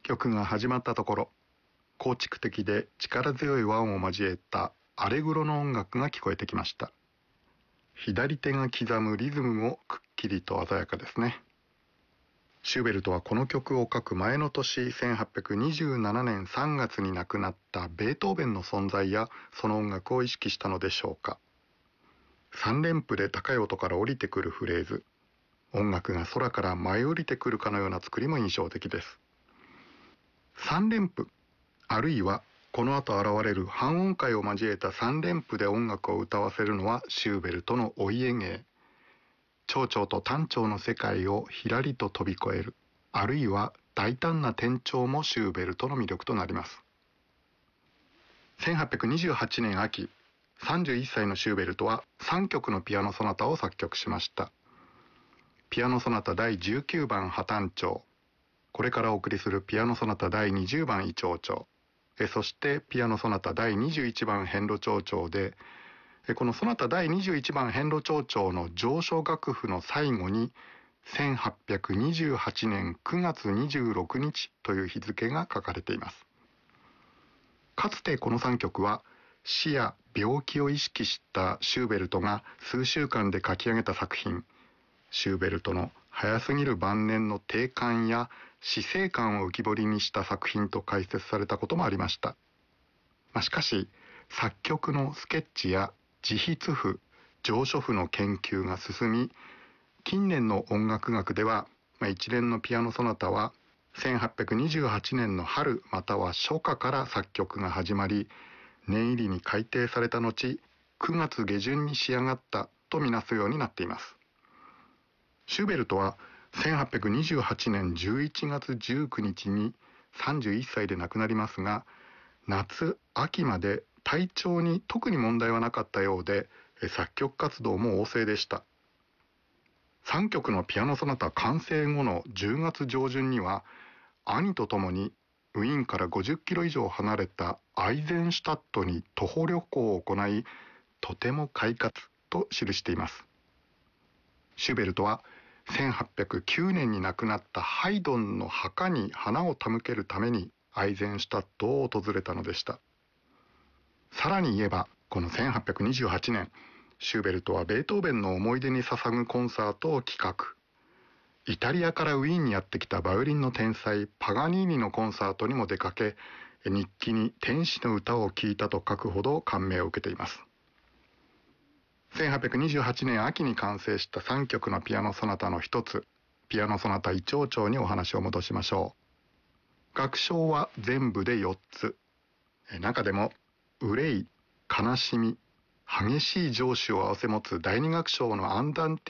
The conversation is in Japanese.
曲が始まったところ、構築的で力強い和音を交えたアレグロの音楽が聞こえてきました。左手が刻むリズムもくっきりと鮮やかですね。シューベルトはこの曲を書く前の年1827年3月に亡くなったベートーベンの存在やその音楽を意識したのでしょうか。三連符で高い音から降りてくるフレーズ、音楽が空から舞い降りてくるかのような作りも印象的です。三連符、あるいはこの後現れる半音階を交えた三連符で音楽を歌わせるのはシューベルトのお家芸。長調と短調の世界をひらりと飛び越える、あるいは大胆な転調もシューベルトの魅力となります。1828年秋、31歳のシューベルトは3曲のピアノソナタを作曲しました。ピアノソナタ第19番破短調、これからお送りするピアノソナタ第20番異長調、そしてピアノソナタ第21番変路長調で、このソナタ第21番変路長調の上昇楽譜の最後に1828年9月26日という日付が書かれています。かつてこの3曲は死や病気を意識したシューベルトが数週間で書き上げた作品、シューベルトの早すぎる晩年の定感や死生観を浮き彫りにした作品と解説されたこともありました。しかし作曲のスケッチや自筆譜、上書譜の研究が進み、近年の音楽学では、一連のピアノソナタは1828年の春または初夏から作曲が始まり、念入りに改訂された後、9月下旬に仕上がったとみなすようになっています。シューベルトは1828年11月19日に31歳で亡くなりますが、夏、秋まで体調に特に問題はなかったようで、作曲活動も旺盛でした。3曲のピアノソナタ完成後の10月上旬には、兄と共にウィーンから50キロ以上離れたアイゼンシュタットに徒歩旅行を行い、とても快活と記しています。シューベルトは1809年に亡くなったハイドンの墓に花を手向けるためにアイゼンシュタットを訪れたのでした。さらに言えば、この1828年、シューベルトはベートーベンの思い出に捧ぐコンサートを企画。イタリアからウィーンにやってきたバイオリンの天才パガニーニのコンサートにも出かけ、日記に天使の歌を聴いたと書くほど感銘を受けています。1828年秋に完成した3曲のピアノソナタの一つ、ピアノソナタ異長調にお話を戻しましょう。楽章は全部で4つ。中でも憂い、悲しみ、激しい情緒を併せ持つ第2楽章のアンダンティ